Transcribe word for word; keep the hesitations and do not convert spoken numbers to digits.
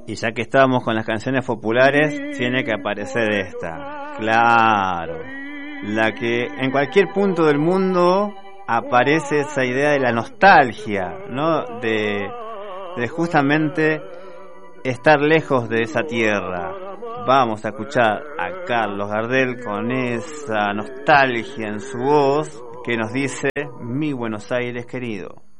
Y ya que estábamos con las canciones populares, tiene que aparecer esta. Claro. La que en cualquier punto del mundo aparece esa idea de la nostalgia, ¿no? De, de justamente estar lejos de esa tierra. Vamos a escuchar a Carlos Gardel con esa nostalgia en su voz que nos dice: mi Buenos Aires querido.